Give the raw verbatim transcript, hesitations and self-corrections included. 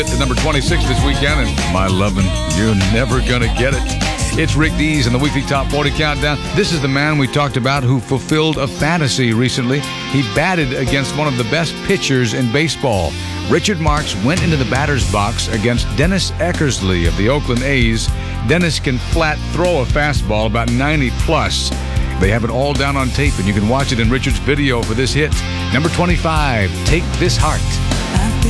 to number twenty-six this weekend, and my lovin', you're never gonna get it. It's Rick Dees in the weekly Top forty Countdown. This is the man we talked about who fulfilled a fantasy recently. He batted against one of the best pitchers in baseball. Richard Marx went into the batter's box against Dennis Eckersley of the Oakland A's. Dennis can flat throw a fastball about ninety plus. They have it all down on tape, and you can watch it in Richard's video for this hit. Number twenty-five, Take This Heart.